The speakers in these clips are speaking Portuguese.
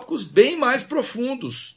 tópicos bem mais profundos.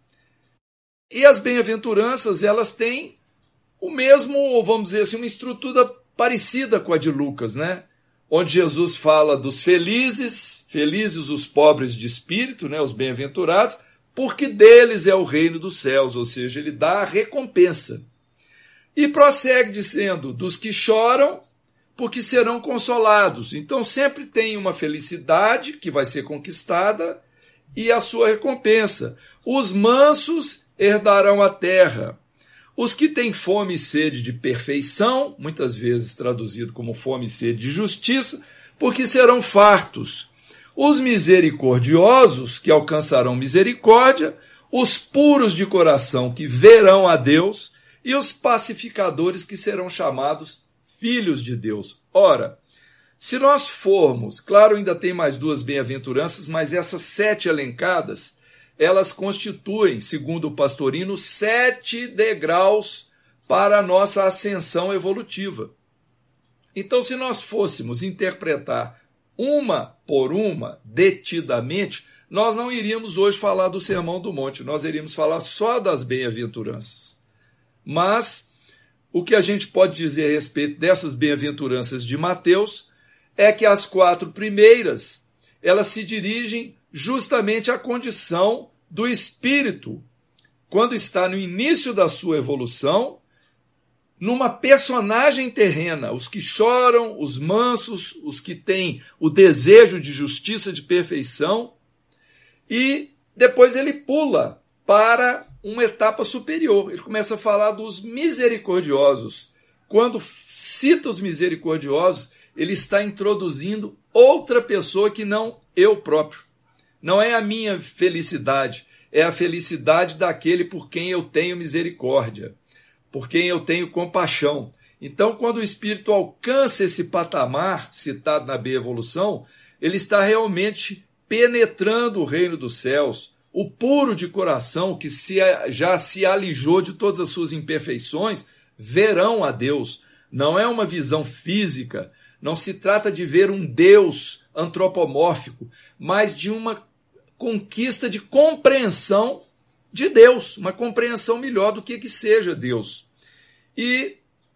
E as bem-aventuranças, elas têm o mesmo, vamos dizer assim, uma estrutura parecida com a de Lucas, né? Onde Jesus fala dos felizes os pobres de espírito, né? Os bem-aventurados, porque deles é o reino dos céus, ou seja, ele dá a recompensa. E prossegue dizendo, dos que choram, porque serão consolados. Então sempre tem uma felicidade que vai ser conquistada e a sua recompensa. Os mansos herdarão a terra. Os que têm fome e sede de perfeição, muitas vezes traduzido como fome e sede de justiça, porque serão fartos. Os misericordiosos, que alcançarão misericórdia, os puros de coração, que verão a Deus, e os pacificadores, que serão chamados filhos de Deus. Ora, se nós formos, claro, ainda tem mais 2 bem-aventuranças, mas essas 7 elencadas, elas constituem, segundo o Pastorino, 7 degraus para a nossa ascensão evolutiva. Então, se nós fôssemos interpretar uma por uma, detidamente, nós não iríamos hoje falar do Sermão do Monte, nós iríamos falar só das bem-aventuranças. Mas o que a gente pode dizer a respeito dessas bem-aventuranças de Mateus é que as 4 primeiras, elas se dirigem justamente à condição do espírito, quando está no início da sua evolução, numa personagem terrena, os que choram, os mansos, os que têm o desejo de justiça, de perfeição, e depois ele pula para uma etapa superior. Ele começa a falar dos misericordiosos. Quando cita os misericordiosos, ele está introduzindo outra pessoa que não eu próprio. Não é a minha felicidade, é a felicidade daquele por quem eu tenho misericórdia, por quem eu tenho compaixão. Então, quando o espírito alcança esse patamar, citado na bem-evolução, ele está realmente penetrando o reino dos céus. O puro de coração, que já se alijou de todas as suas imperfeições, verão a Deus. Não é uma visão física, não se trata de ver um Deus antropomórfico, mas de uma conquista de compreensão de Deus, uma compreensão melhor do que seja Deus. E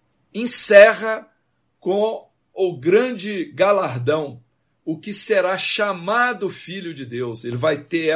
encerra com o grande galardão, o que será chamado Filho de Deus. Ele vai ter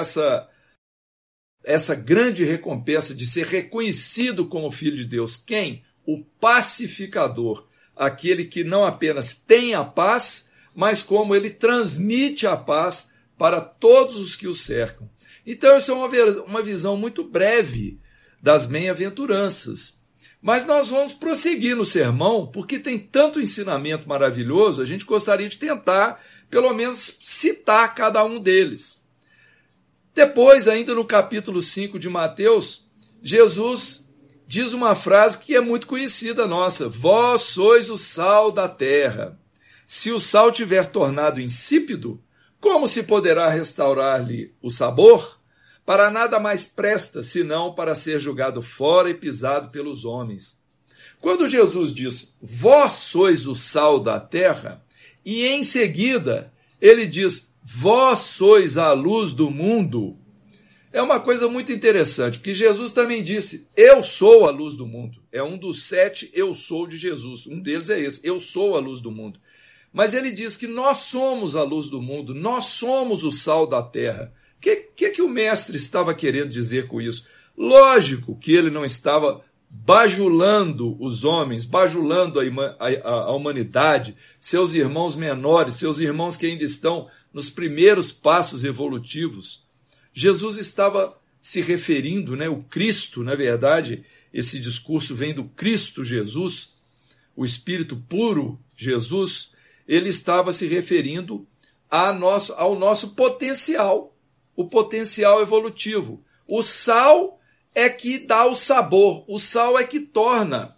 essa grande recompensa de ser reconhecido como Filho de Deus. Quem? O pacificador, aquele que não apenas tem a paz, mas como ele transmite a paz para todos os que o cercam. Então, isso é uma visão muito breve das bem-aventuranças. Mas nós vamos prosseguir no sermão, porque tem tanto ensinamento maravilhoso, a gente gostaria de tentar, pelo menos, citar cada um deles. Depois, ainda no capítulo 5 de Mateus, Jesus diz uma frase que é muito conhecida nossa: vós sois o sal da terra. Se o sal tiver tornado insípido, como se poderá restaurar-lhe o sabor? Para nada mais presta, senão para ser jogado fora e pisado pelos homens. Quando Jesus diz, vós sois o sal da terra, e em seguida ele diz, vós sois a luz do mundo, é uma coisa muito interessante, porque Jesus também disse, eu sou a luz do mundo. É um dos 7 eu sou de Jesus. Um deles é esse, eu sou a luz do mundo. Mas ele diz que nós somos a luz do mundo, nós somos o sal da terra. O que o mestre estava querendo dizer com isso? Lógico que ele não estava bajulando os homens, bajulando a humanidade, seus irmãos menores, seus irmãos que ainda estão nos primeiros passos evolutivos. Jesus estava se referindo, né, o Cristo, na verdade, esse discurso vem do Cristo Jesus, o Espírito puro Jesus, ele estava se referindo ao nosso potencial, o potencial evolutivo. O sal é que dá o sabor, o sal é que torna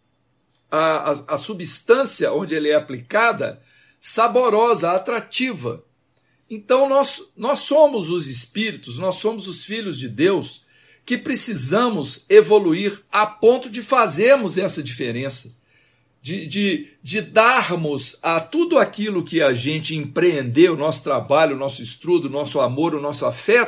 a substância onde ele é aplicada saborosa, atrativa. Então nós somos os espíritos, nós somos os filhos de Deus que precisamos evoluir a ponto de fazermos essa diferença, de darmos a tudo aquilo que a gente empreendeu, o nosso trabalho, o nosso estudo, o nosso amor, o nosso afeto,